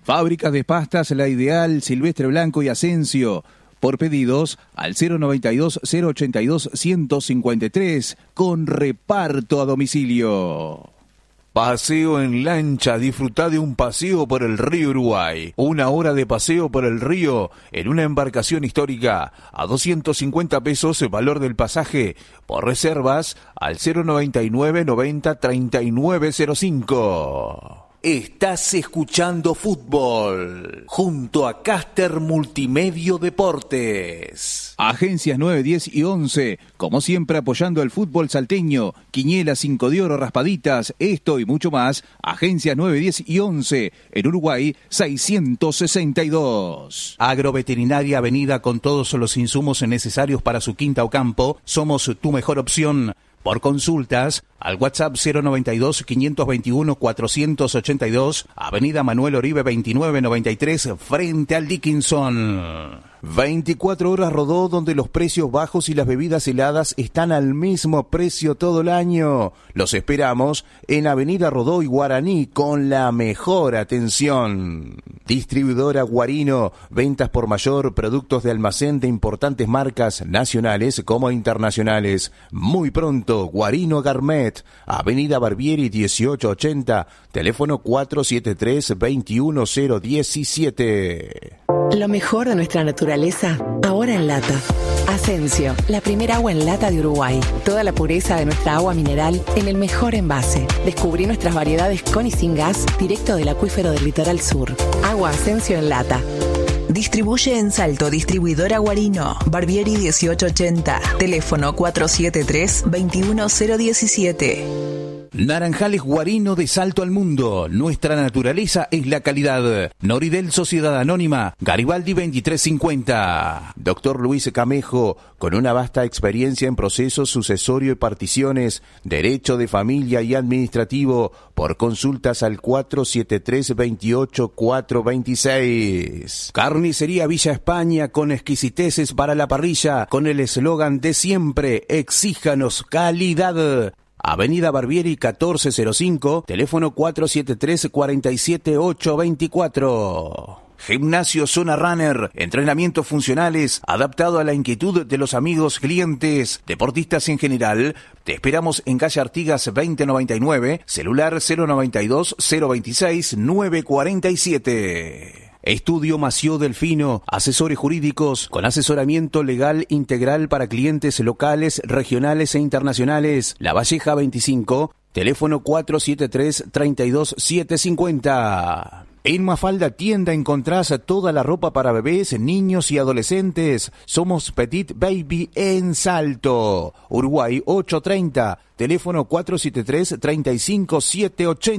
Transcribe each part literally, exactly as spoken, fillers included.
Fábricas de pastas La Ideal, Silvestre Blanco y Asensio. Por pedidos al cero noventa y dos, cero ochenta y dos, ciento cincuenta y tres con reparto a domicilio. Paseo en lancha, disfrutá de un paseo por el río Uruguay. Una hora de paseo por el río en una embarcación histórica a doscientos cincuenta pesos el valor del pasaje. Por reservas al cero noventa y nueve, noventa, treinta y nueve cero cinco. Estás escuchando Fútbol junto a Caster Multimedio Deportes. Agencias nueve, diez y once, como siempre apoyando el fútbol salteño. Quinielas, cinco de oro, raspaditas, esto y mucho más. Agencias nueve, diez y once, en Uruguay seiscientos sesenta y dos. Agroveterinaria Avenida con todos los insumos necesarios para su quinta o campo. Somos tu mejor opción. Por consultas, al WhatsApp cero noventa y dos, quinientos veintiuno, cuatrocientos ochenta y dos, Avenida Manuel Oribe veintinueve noventa y tres, frente al Dickinson. veinticuatro horas Rodó, donde los precios bajos y las bebidas heladas están al mismo precio todo el año. Los esperamos en Avenida Rodó y Guaraní con la mejor atención. Distribuidora Guarino, ventas por mayor, productos de almacén de importantes marcas nacionales como internacionales. Muy pronto, Guarino Garmet, Avenida Barbieri dieciocho ochenta, teléfono cuatro siete tres, dos uno cero uno siete. Lo mejor de nuestra naturaleza, ahora en lata. Asensio, la primera agua en lata de Uruguay. Toda la pureza de nuestra agua mineral en el mejor envase. Descubrí nuestras variedades con y sin gas, directo del acuífero del litoral sur. Agua Asensio en lata. Distribuye en Salto, distribuidora Guarino, Barbieri dieciocho ochenta, teléfono cuatro siete tres, dos uno cero uno siete. Naranjales Guarino de Salto al Mundo. Nuestra naturaleza es la calidad. Noridel Sociedad Anónima, Garibaldi veintitrés cincuenta. Doctor Luis Camejo, con una vasta experiencia en procesos sucesorio y particiones, derecho de familia y administrativo. Por consultas al cuatro siete tres, veintiocho, cuatro veintiséis. Carnicería Villa España, con exquisiteces para la parrilla, con el eslogan de siempre: exíjanos calidad. Avenida Barbieri catorce cero cinco, teléfono cuatro siete tres, cuatro siete ocho dos cuatro. Gimnasio Zona Runner, entrenamientos funcionales adaptado a la inquietud de los amigos clientes, deportistas en general. Te esperamos en calle Artigas veinte noventa y nueve, celular cero noventa y dos, cero veintiséis, nueve cuarenta y siete. Estudio Mació Delfino, asesores jurídicos con asesoramiento legal integral para clientes locales, regionales e internacionales. La Valleja veinticinco, teléfono cuatro siete tres, tres dos siete cinco cero. En Mafalda Tienda encontrás toda la ropa para bebés, niños y adolescentes. Somos Petit Baby en Salto. Uruguay ochocientos treinta, teléfono cuatro siete tres, tres cinco siete ocho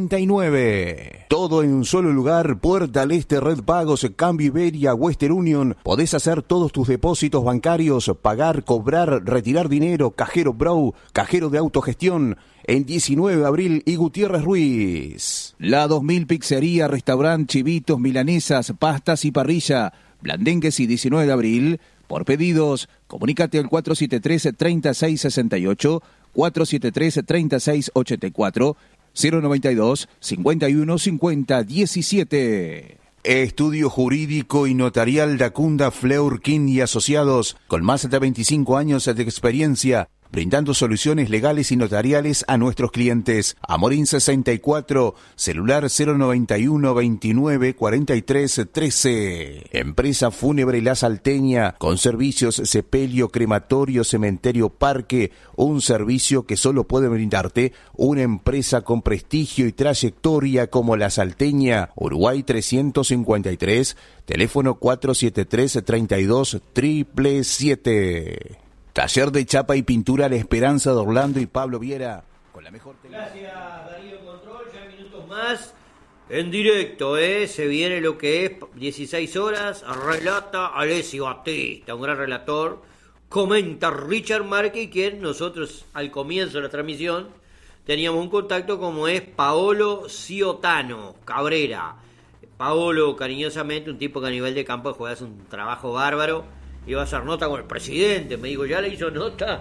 nueve. Todo en un solo lugar, Puerta al Este, Red Pagos, Cambio Iberia, Western Union. Podés hacer todos tus depósitos bancarios, pagar, cobrar, retirar dinero, cajero Bro, cajero de autogestión. En diecinueve de abril y Gutiérrez Ruiz. La dos mil Pizzería, Restaurant, Chivitos, Milanesas, Pastas y Parrilla. Blandengues y diecinueve de abril. Por pedidos, comunícate al cuatro siete tres, tres seis seis ocho, cuatro siete tres, tres seis ocho cuatro, cero noventa y dos, cincuenta y uno, cincuenta, diecisiete. Estudio Jurídico y Notarial Dacunda Fleurkin y Asociados, con más de veinticinco años de experiencia, brindando soluciones legales y notariales a nuestros clientes. Amorín sesenta y cuatro, celular cero noventa y uno, veintinueve, cuarenta y tres, trece. Empresa Fúnebre La Salteña, con servicios sepelio, crematorio, cementerio, parque, un servicio que solo puede brindarte una empresa con prestigio y trayectoria como La Salteña. Uruguay trescientos cincuenta y tres, teléfono cuatro siete tres, tres dos, siete siete. Taller de chapa y pintura La Esperanza de Orlando y Pablo Viera. Con la mejor Gracias, Darío Control. Ya minutos más. En directo, ¿eh? Se viene lo que es dieciséis horas. Relata Alessio Batista, un gran relator. Comenta Richard Márquez, quien nosotros al comienzo de la transmisión teníamos un contacto como es Paolo Ciotano Cabrera. Paolo, cariñosamente, un tipo que a nivel de campo juega hace un trabajo bárbaro. Iba a hacer nota con el presidente, me dijo, ya le hizo nota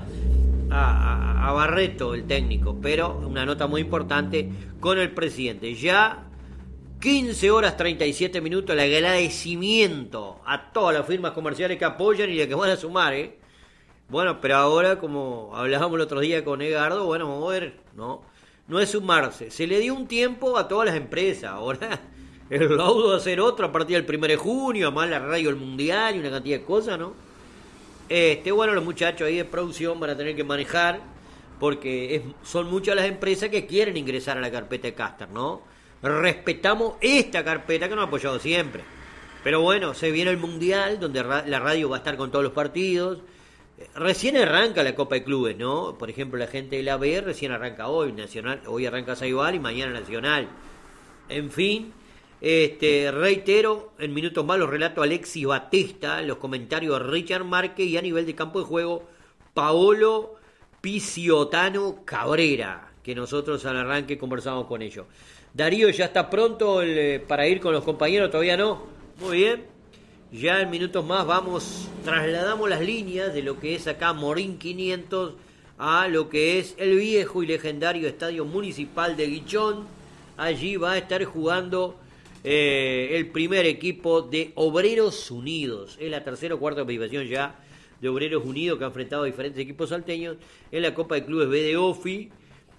a, a, a Barreto, el técnico, pero una nota muy importante con el presidente. Ya quince horas treinta y siete minutos, el agradecimiento a todas las firmas comerciales que apoyan y las que van a sumar, ¿eh? Bueno, pero ahora, como hablábamos el otro día con Edgardo, bueno, vamos a ver, ¿no? No es sumarse. Se le dio un tiempo a todas las empresas. Ahora el laudo va a ser otro a partir del primero de junio, más la radio del Mundial y una cantidad de cosas, ¿no? Este, bueno, los muchachos ahí de producción van a tener que manejar, porque es, son muchas las empresas que quieren ingresar a la carpeta de Caster, ¿no? Respetamos esta carpeta que nos ha apoyado siempre. Pero bueno, se viene el Mundial, donde la radio va a estar con todos los partidos. Recién arranca la Copa de Clubes, ¿no? Por ejemplo, la gente de la B recién arranca hoy, Nacional, hoy arranca Saibal y mañana Nacional. En fin, este reitero, en minutos más los relatos Alexis Batista, los comentarios de Richard Márquez y a nivel de campo de juego, Paolo Piciotano Cabrera, que nosotros al arranque conversamos con ellos. Darío, ¿ya está pronto el, para ir con los compañeros? ¿Todavía no? Muy bien. Ya en minutos más vamos, trasladamos las líneas de lo que es acá Morín quinientos a lo que es el viejo y legendario Estadio Municipal de Guichón. Allí va a estar jugando eh, el primer equipo de Obreros Unidos. Es la tercera o cuarta participación ya de Obreros Unidos, que ha enfrentado a diferentes equipos salteños en la Copa de Clubes B de Ofi,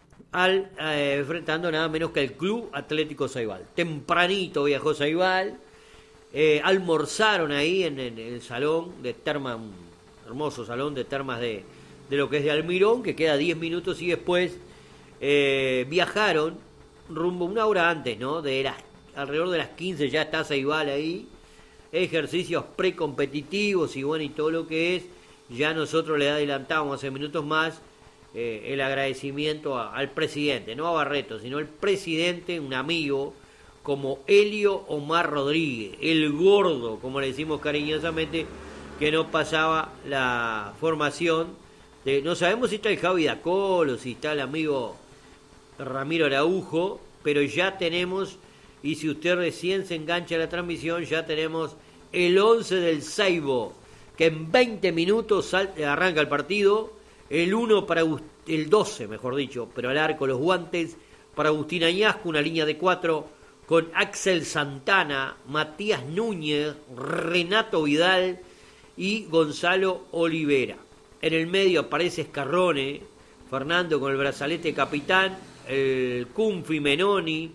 al eh, enfrentando nada menos que el Club Atlético Saibal. Tempranito viajó Saibal. Eh, almorzaron ahí en, en el salón de termas, un hermoso salón de termas de, de lo que es de Almirón, que queda diez minutos, y después eh, viajaron rumbo una hora antes, ¿no? De las, alrededor de las quince ya está Saibal ahí, ejercicios precompetitivos y bueno, y todo lo que es, ya nosotros le adelantamos hace minutos más eh, el agradecimiento a, al presidente, no a Barreto, sino al presidente, un amigo, como Helio Omar Rodríguez, el gordo, como le decimos cariñosamente, que no pasaba la formación. De, no sabemos si está el Javi Dacol o si está el amigo Ramiro Araujo, pero ya tenemos, y si usted recién se engancha a la transmisión, ya tenemos el once del Saibo, que en veinte minutos sal, arranca el partido, el uno para el doce, mejor dicho, pero al arco los guantes para Agustín Añasco, una línea de cuatro, con Axel Santana, Matías Núñez, Renato Vidal y Gonzalo Olivera. En el medio aparece Escarrone, Fernando con el brazalete capitán, el Cunfi Menoni,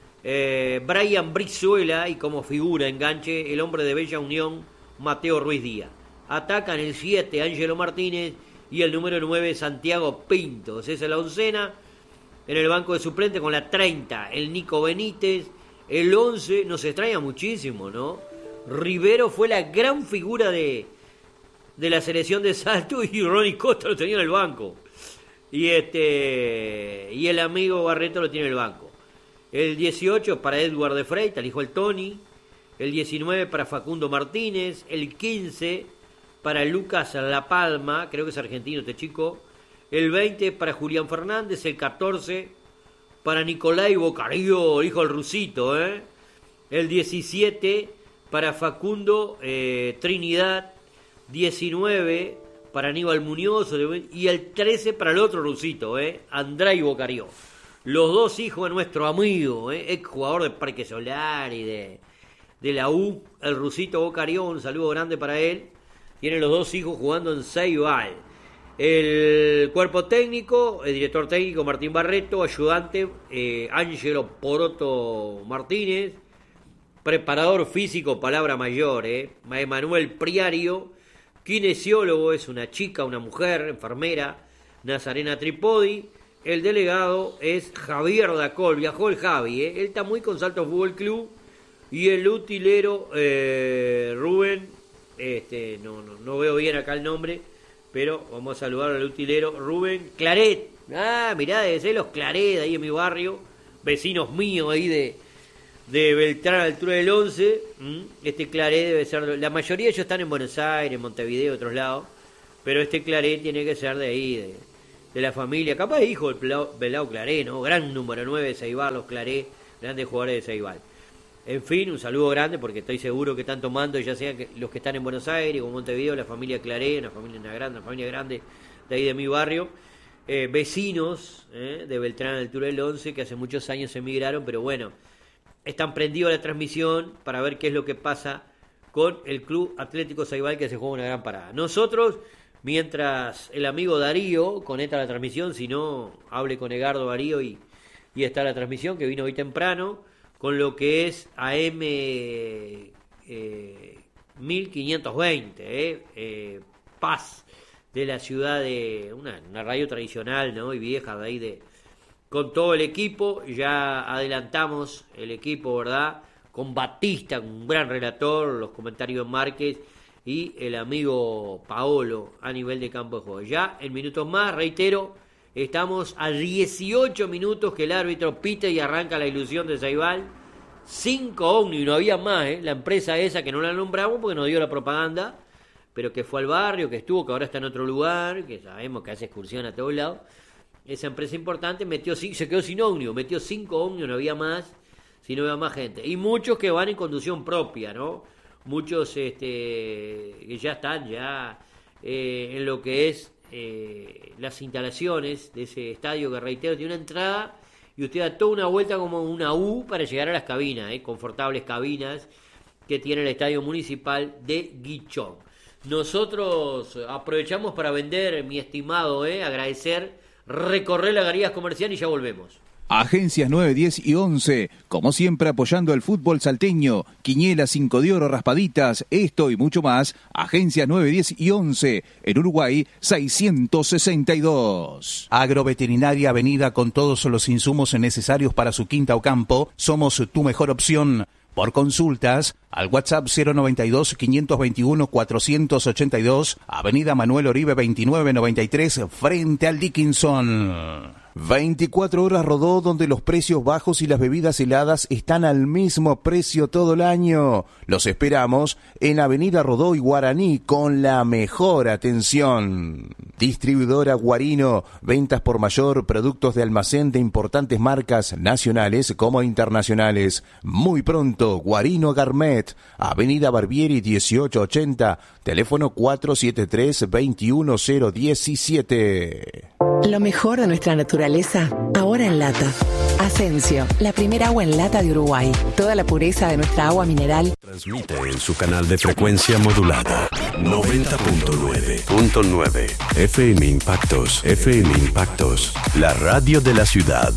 eh, Brian Brizuela y como figura enganche el hombre de Bella Unión, Mateo Ruiz Díaz. Atacan el siete, Ángelo Martínez, y el número nueve, Santiago Pintos. Esa es la oncena. En el banco de suplente con la treinta, el Nico Benítez. El once nos extraña muchísimo, ¿no? Rivero fue la gran figura de, de la selección de Salto y Ronnie Costa lo tenía en el banco. Y este y el amigo Barreto lo tiene en el banco. El dieciocho para Edward de Freitas, el hijo del Tony. El diecinueve para Facundo Martínez. El quince para Lucas La Palma, creo que es argentino este chico. El veinte para Julián Fernández. El catorce para Nicolai Bocario, hijo del Rusito, ¿eh? El diecisiete para Facundo eh, Trinidad, diecinueve para Aníbal Muñoz y el trece para el otro Rusito, ¿eh? Andrei Bocario. Los dos hijos de nuestro amigo, ¿eh? Ex jugador de Parque Solar y de, de la U, el Rusito Bocario, un saludo grande para él. Tienen los dos hijos jugando en Saibal. El cuerpo técnico, el director técnico Martín Barreto, ayudante eh, Ángelo Poroto Martínez, preparador físico, palabra mayor, eh, Emanuel Priario, kinesiólogo, es una chica, una mujer, enfermera, Nazarena Tripodi, el delegado es Javier Dacol, viajó el Javi, eh, él está muy con Salto Fútbol Club, y el utilero eh, Rubén, este, no, no, no veo bien acá el nombre, pero vamos a saludar al utilero Rubén Claret. Ah, mirá, debe ser los Claret ahí en mi barrio, vecinos míos ahí de, de Beltrán, altura del once. Este Claret debe ser, la mayoría de ellos están en Buenos Aires, Montevideo, otros lados, pero este Claret tiene que ser de ahí, de, de la familia, capaz hijo del pelado, pelado Claret, ¿no? Gran número nueve de Saibal, los Claret, grandes jugadores de Saibal. En fin, un saludo grande porque estoy seguro que están tomando, ya sea que los que están en Buenos Aires o Montevideo, la familia Claré, una familia una grande, una familia grande de ahí de mi barrio, eh, vecinos eh, de Beltrán, altura del once, que hace muchos años emigraron, pero bueno, están prendidos a la transmisión para ver qué es lo que pasa con el Club Atlético Ceibal, que se juega una gran parada. Nosotros, mientras el amigo Darío conecta la transmisión, si no, hable con Edgardo Darío y, y está la transmisión, que vino hoy temprano, con lo que es A M eh, mil quinientos veinte, eh, eh, Paz, de la ciudad de, una, una radio tradicional, ¿no? Y vieja de ahí, de con todo el equipo. Ya adelantamos el equipo, ¿verdad? Con Batista, un gran relator, los comentarios de Márquez y el amigo Paolo a nivel de campo de juego. Ya en minutos más, reitero, estamos a dieciocho minutos que el árbitro pite y arranca la ilusión de Ceibal. Cinco ómnibus, no había más, ¿eh? La empresa esa que no la nombramos porque nos dio la propaganda, pero que fue al barrio, que estuvo, que ahora está en otro lugar, que sabemos que hace excursión a todos lados. Esa empresa importante metió, se quedó sin ómnibus, metió cinco ómnibus, no había más, si no había más gente. Y muchos que van en conducción propia, ¿no? Muchos este, que ya están ya eh, en lo que es eh, las instalaciones de ese estadio, que reitero, tiene una entrada y usted da toda una vuelta como una U para llegar a las cabinas, ¿eh? Confortables cabinas que tiene el estadio municipal de Guichón. Nosotros aprovechamos para vender, mi estimado, ¿eh? agradecer, recorrer las galerías comerciales y ya volvemos. Agencias nueve, diez y once, como siempre apoyando el fútbol salteño, Quinielas, cinco de oro, raspaditas, esto y mucho más. Agencias nueve, diez y once, en Uruguay seiscientos sesenta y dos. Agroveterinaria Avenida, con todos los insumos necesarios para su quinta o campo. Somos tu mejor opción. Por consultas, al WhatsApp cero noventa y dos, quinientos veintiuno, cuatrocientos ochenta y dos, Avenida Manuel Oribe veintinueve noventa y tres, frente al Dickinson. veinticuatro horas Rodó, donde los precios bajos y las bebidas heladas están al mismo precio todo el año. Los esperamos en Avenida Rodó y Guaraní, con la mejor atención. Distribuidora Guarino, ventas por mayor, productos de almacén de importantes marcas nacionales como internacionales. Muy pronto, Guarino Garmet, Avenida Barbieri dieciocho ochenta, teléfono cuatro siete tres, dos uno cero uno siete. Lo mejor de nuestra naturaleza, ahora en lata. Asensio, la primera agua en lata de Uruguay. Toda la pureza de nuestra agua mineral. Transmite en su canal de frecuencia modulada noventa punto nueve. F M Impactos, F M Impactos, la radio de la ciudad.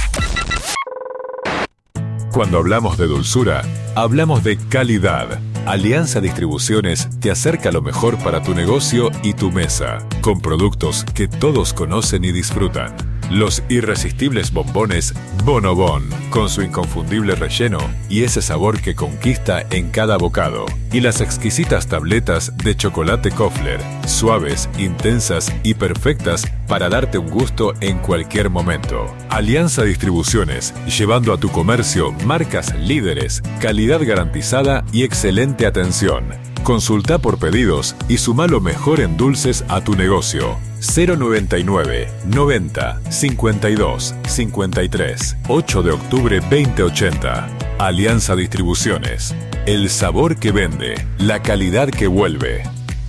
Cuando hablamos de dulzura, hablamos de calidad. Alianza Distribuciones te acerca lo mejor para tu negocio y tu mesa, con productos que todos conocen y disfrutan. Los irresistibles bombones Bonobón, con su inconfundible relleno y ese sabor que conquista en cada bocado. Y las exquisitas tabletas de chocolate Kofler, suaves, intensas y perfectas para darte un gusto en cualquier momento. Alianza Distribuciones, llevando a tu comercio marcas líderes, calidad garantizada y excelente atención. Consulta por pedidos y suma lo mejor en dulces a tu negocio. cero noventa y nueve, noventa, cincuenta y dos, cincuenta y tres, ocho de octubre veinte ochenta. Alianza Distribuciones. El sabor que vende, la calidad que vuelve.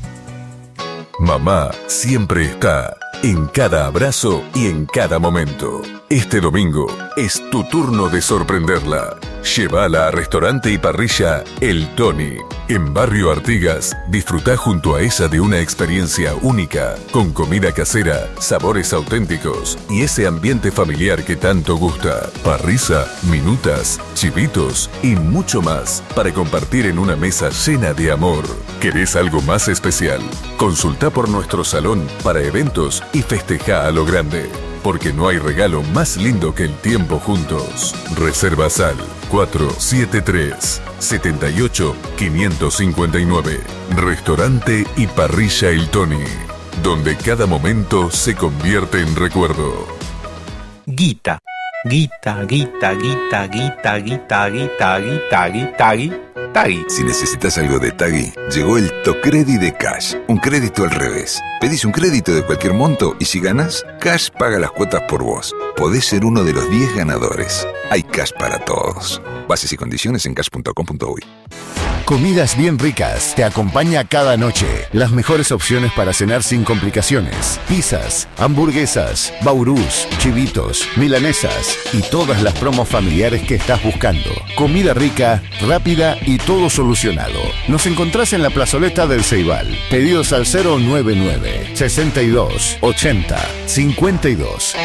Mamá siempre está en cada abrazo y en cada momento. Este domingo es tu turno de sorprenderla. Llévala a restaurante y parrilla El Tony. En Barrio Artigas, disfruta junto a ella de una experiencia única, con comida casera, sabores auténticos y ese ambiente familiar que tanto gusta. Parrilla, minutas, chivitos y mucho más para compartir en una mesa llena de amor. ¿Querés algo más especial? Consulta por nuestro salón para eventos y festeja a lo grande. Porque no hay regalo más lindo que el tiempo juntos. Reservas al cuatro siete tres, siete ocho, cinco cinco nueve. Restaurante y parrilla El Tony, donde cada momento se convierte en recuerdo. Guita, guita, guita, guita, guita, guita, guita, guita, guita, guita. Tagui. Si necesitas algo de Tagui, llegó el Tocredi de Cash, un crédito al revés. Pedís un crédito de cualquier monto y si ganás, Cash paga las cuotas por vos. Podés ser uno de los diez ganadores. Hay Cash para todos. Bases y condiciones en cash punto com punto uy. Comidas bien ricas te acompaña cada noche. Las mejores opciones para cenar sin complicaciones. Pizzas, hamburguesas, baurús, chivitos, milanesas y todas las promos familiares que estás buscando. Comida rica, rápida y todo solucionado. Nos encontrás en la plazoleta del Ceibal. Pedidos al cero nueve nueve, sesenta y dos, ochenta, cincuenta y dos.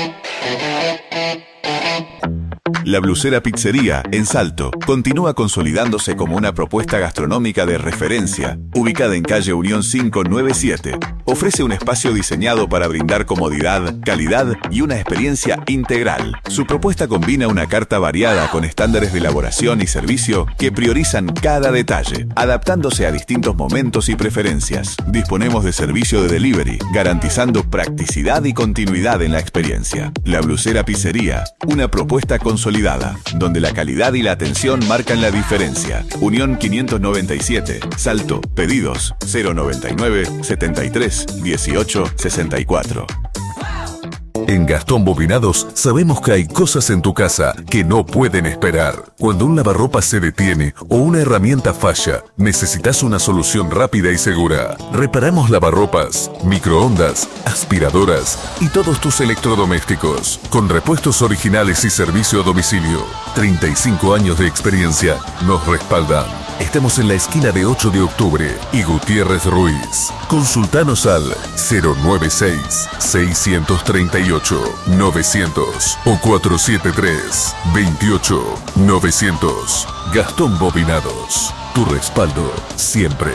La Blusera Pizzería, en Salto, continúa consolidándose como una propuesta gastronómica de referencia, ubicada en calle Unión quinientos noventa y siete. Ofrece un espacio diseñado para brindar comodidad, calidad y una experiencia integral. Su propuesta combina una carta variada con estándares de elaboración y servicio que priorizan cada detalle, adaptándose a distintos momentos y preferencias. Disponemos de servicio de delivery, garantizando practicidad y continuidad en la experiencia. La Blusera Pizzería, una propuesta consolidada, donde la calidad y la atención marcan la diferencia. Unión quinientos noventa y siete, Salto. Pedidos cero noventa y nueve, setenta y tres, dieciocho, sesenta y cuatro. En Gastón Bobinados sabemos que hay cosas en tu casa que no pueden esperar. Cuando un lavarropas se detiene o una herramienta falla, necesitas una solución rápida y segura. Reparamos lavarropas, microondas, aspiradoras y todos tus electrodomésticos. Con repuestos originales y servicio a domicilio. treinta y cinco años de experiencia nos respaldan. Estamos en la esquina de ocho de octubre y Gutiérrez Ruiz. Consultanos al cero noventa y seis, seiscientos treinta y ocho, novecientos o cuatrocientos setenta y tres, veintiocho, novecientos. Gastón Bobinados, tu respaldo siempre.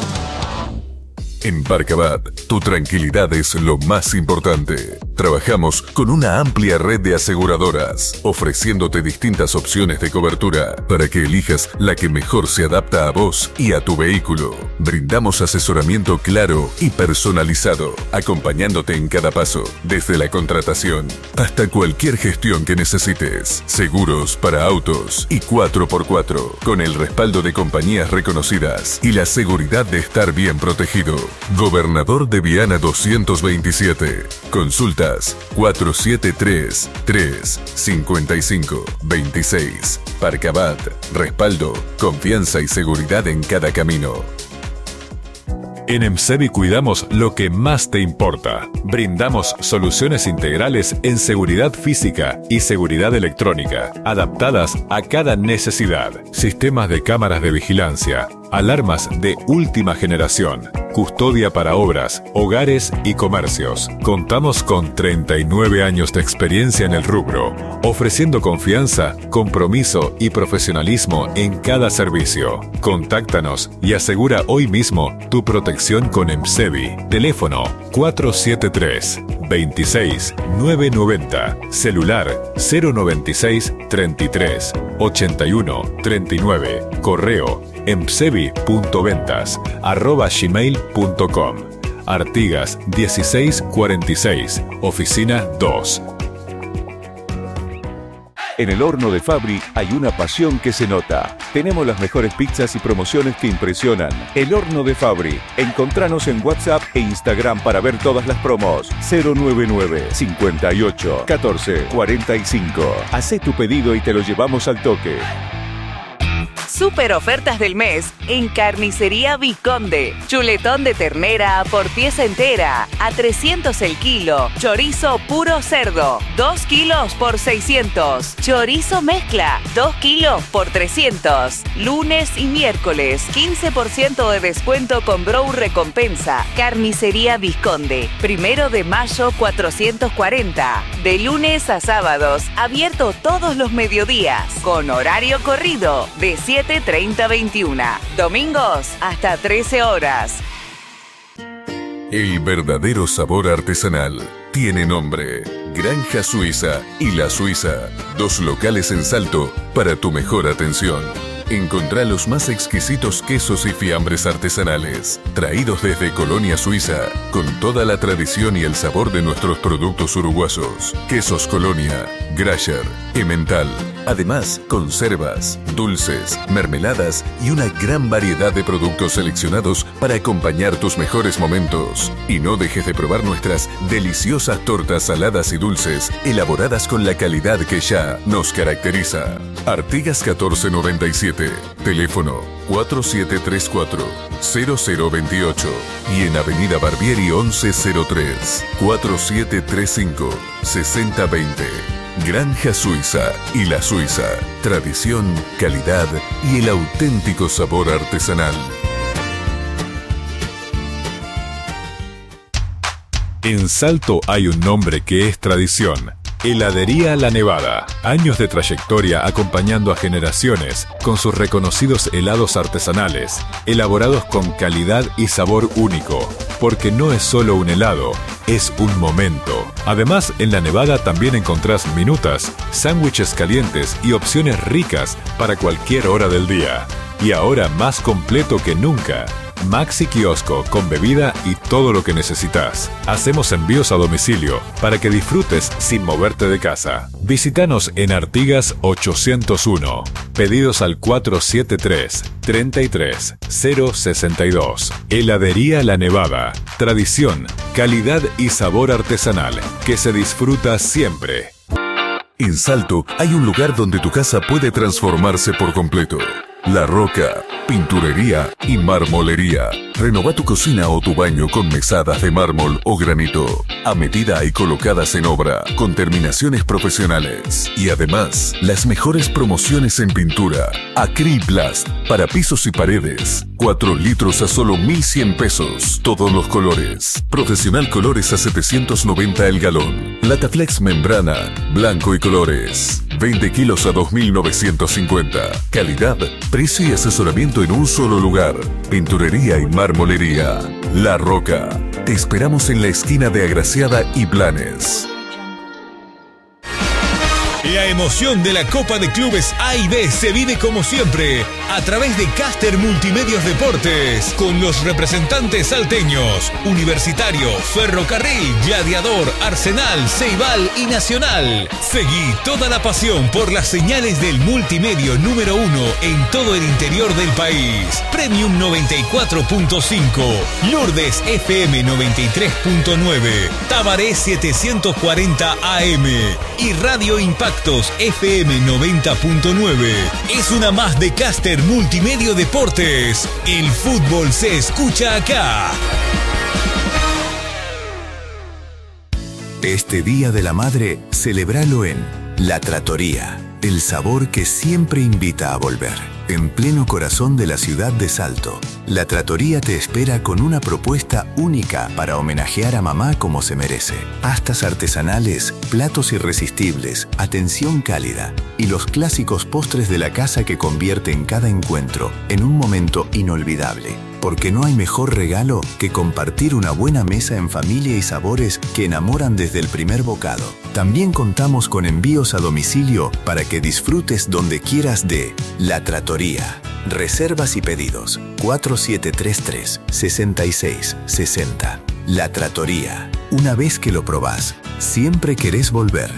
En Parcabat, tu tranquilidad es lo más importante. Trabajamos con una amplia red de aseguradoras, ofreciéndote distintas opciones de cobertura para que elijas la que mejor se adapta a vos y a tu vehículo. Brindamos asesoramiento claro y personalizado, acompañándote en cada paso, desde la contratación hasta cualquier gestión que necesites. Seguros para autos y cuatro por cuatro, con el respaldo de compañías reconocidas y la seguridad de estar bien protegido. Gobernador de Viana doscientos veintisiete. Consultas cuatro siete tres, tres, cinco cinco, veintiséis. Parcabat. Respaldo, confianza y seguridad en cada camino. En EMSEVI cuidamos lo que más te importa. Brindamos soluciones integrales en seguridad física y seguridad electrónica, adaptadas a cada necesidad. Sistemas de cámaras de vigilancia, alarmas de última generación, custodia para obras, hogares y comercios. Contamos con treinta y nueve años de experiencia en el rubro, ofreciendo confianza, compromiso y profesionalismo en cada servicio. Contáctanos y asegura hoy mismo tu protección con EMSEVI. Teléfono cuatro siete tres, veintiséis, novecientos noventa. Celular cero noventa y seis, treinta y tres, ochenta y uno, treinta y nueve. Correo emsevi punto ventas arroba gmail punto com. Artigas dieciséis cuarenta y seis, oficina dos. En el horno de Fabri hay una pasión que se nota. Tenemos las mejores pizzas y promociones que impresionan. El horno de Fabri. Encontranos en WhatsApp e Instagram para ver todas las promos. cero nueve nueve, cincuenta y ocho, catorce, cuarenta y cinco. Hacé tu pedido y te lo llevamos al toque. Super ofertas del mes en Carnicería Visconde. Chuletón de ternera por pieza entera a trescientos el kilo. Chorizo puro cerdo, dos kilos por seiscientos. Chorizo mezcla, dos kilos por trescientos. Lunes y miércoles, quince por ciento de descuento con Brow Recompensa. Carnicería Visconde. Primero de mayo cuatrocientos cuarenta. De lunes a sábados, abierto todos los mediodías. Con horario corrido de siete treinta a veintiuno. Domingos hasta trece horas. El verdadero sabor artesanal tiene nombre. Granja Suiza y La Suiza. Dos locales en Salto para tu mejor atención. Encontrá los más exquisitos quesos y fiambres artesanales, traídos desde Colonia Suiza, con toda la tradición y el sabor de nuestros productos uruguayos. Quesos Colonia, Grasher, Emmental. Además, conservas, dulces, mermeladas y una gran variedad de productos seleccionados para acompañar tus mejores momentos. Y no dejes de probar nuestras deliciosas tortas saladas y dulces, elaboradas con la calidad que ya nos caracteriza. Artigas catorce noventa y siete. Teléfono cuatro siete tres cuatro, cero cero dos ocho y en Avenida Barbieri once cero tres, cuatro siete tres cinco, seis cero dos cero. Granja Suiza y La Suiza. Tradición, calidad y el auténtico sabor artesanal. En Salto hay un nombre que es tradición. Heladería La Nevada. Años de trayectoria acompañando a generaciones con sus reconocidos helados artesanales, elaborados con calidad y sabor único, porque no es solo un helado, es un momento. Además, en La Nevada también encontrás minutas, sándwiches calientes y opciones ricas para cualquier hora del día. Y ahora más completo que nunca. Maxi Kiosco con bebida y todo lo que necesitas. Hacemos envíos a domicilio para que disfrutes sin moverte de casa. Visítanos en Artigas ochocientos uno. Pedidos al cuatro siete tres, treinta y tres, cero sesenta y dos. Heladería La Nevada. Tradición, calidad y sabor artesanal que se disfruta siempre. En Salto hay un lugar donde tu casa puede transformarse por completo. La Roca, pinturería y marmolería. Renova tu cocina o tu baño con mesadas de mármol o granito, a medida y colocadas en obra, con terminaciones profesionales. Y además, las mejores promociones en pintura. Acriplast, para pisos y paredes. cuatro litros a solo mil cien pesos, todos los colores. Profesional Colores a setecientos noventa el galón. Lataflex Membrana, blanco y colores. veinte kilos a dos mil novecientos cincuenta. Calidad, precio y asesoramiento en un solo lugar. Pinturería y marmolería. La Roca. Te esperamos en la esquina de Agraciada y Blanes. La emoción de la Copa de Clubes A y B se vive como siempre a través de Caster Multimedios Deportes con los representantes salteños, Universitario, Ferrocarril, Gladiador, Arsenal, Ceibal y Nacional. Seguí toda la pasión por las señales del multimedio número uno en todo el interior del país. Premium noventa y cuatro punto cinco, Lourdes F M noventa y tres punto nueve, Tabaré setecientos cuarenta A M y Radio Impacto F M noventa punto nueve. Es una más de Caster Multimedio Deportes. El fútbol se escucha acá. Este Día de la Madre, celébralo en La Trattoria, el sabor que siempre invita a volver. En pleno corazón de la ciudad de Salto, La Trattoria te espera con una propuesta única para homenajear a mamá como se merece. Pastas artesanales, platos irresistibles, atención cálida y los clásicos postres de la casa que convierten cada encuentro en un momento inolvidable. Porque no hay mejor regalo que compartir una buena mesa en familia y sabores que enamoran desde el primer bocado. También contamos con envíos a domicilio para que disfrutes donde quieras de La Trattoria. Reservas y pedidos cuatro siete tres tres, seis seis seis cero. La Trattoria. Una vez que lo probás, siempre querés volver.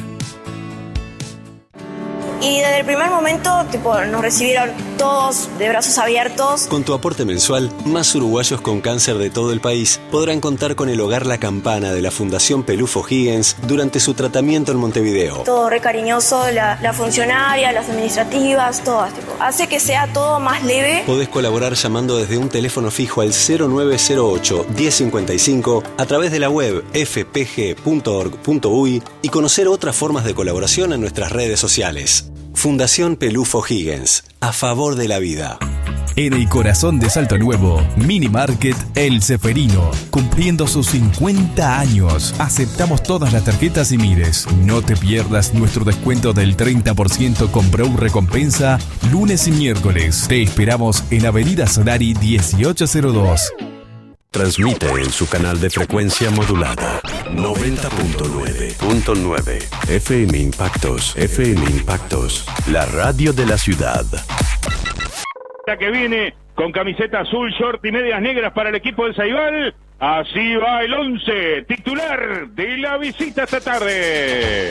Y desde el primer momento, tipo, nos recibieron todos de brazos abiertos. Con tu aporte mensual, más uruguayos con cáncer de todo el país podrán contar con el Hogar La Campana de la Fundación Pelufo Higgins durante su tratamiento en Montevideo. Todo re cariñoso, la, la funcionaria, las administrativas, todas, tipo. Hace que sea todo más leve. Podés colaborar llamando desde un teléfono fijo al cero nueve cero ocho, diez cincuenta y cinco a través de la web f p g punto org punto u y y conocer otras formas de colaboración en nuestras redes sociales. Fundación Pelufo Higgins, a favor de la vida. En el corazón de Salto Nuevo, Mini Market El Ceferino, cumpliendo sus cincuenta años. Aceptamos todas las tarjetas y mires. No te pierdas nuestro descuento del treinta por ciento con Brown Recompensa, lunes y miércoles. Te esperamos en Avenida Solari dieciocho cero dos. Transmite en su canal de frecuencia modulada noventa punto nueve F M Impactos, F M Impactos, la radio de la ciudad. La que viene con camiseta azul, short y medias negras para el equipo del Ceibal. Así va el once titular de la visita esta tarde.